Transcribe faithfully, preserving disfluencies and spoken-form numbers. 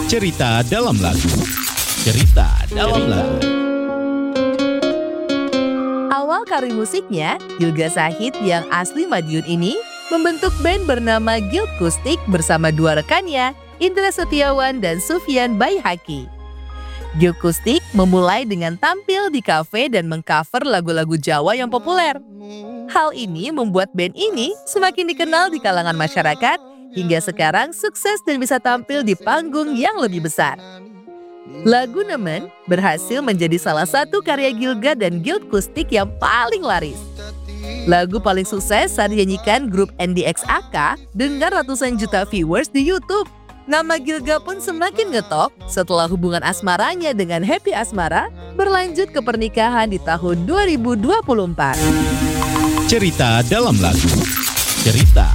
Cerita dalam lagu. Cerita dalam lagu. Awal karir musiknya, Gilga Syahid yang asli Madiun ini membentuk band bernama Guild Kustik bersama dua rekannya, Indra Setiawan dan Sufyan Baihaqi. Guild Kustik memulai dengan tampil di kafe dan mengcover lagu-lagu Jawa yang populer. Hal ini membuat band ini semakin dikenal di kalangan masyarakat, hingga sekarang sukses dan bisa tampil di panggung yang lebih besar. Lagu Nemen berhasil menjadi salah satu karya Gilga dan Guild Kustik yang paling laris. Lagu paling sukses saat dinyanyikan grup N D X A K dengan ratusan juta viewers di YouTube. Nama Gilga pun semakin ngetop setelah hubungan asmaranya dengan Happy Asmara berlanjut ke pernikahan di tahun dua ribu dua puluh empat. Cerita dalam lagu. Cerita